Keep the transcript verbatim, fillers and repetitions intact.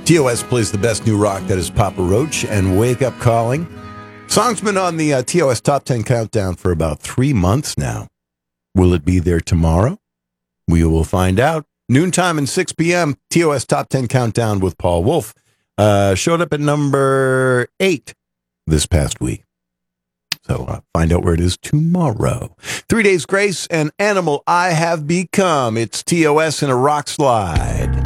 T O S plays the best new rock, that is Papa Roach and Wake Up Calling. Song's been on the uh, T O S Top ten Countdown for about three months now. Will it be there tomorrow? We will find out. Noontime and six p.m., T O S Top ten Countdown with Paul Wolf. Uh, showed up at number eight this past week. So uh, find out where it is tomorrow. Three Days Grace and Animal I Have Become. It's T O S in a rock slide.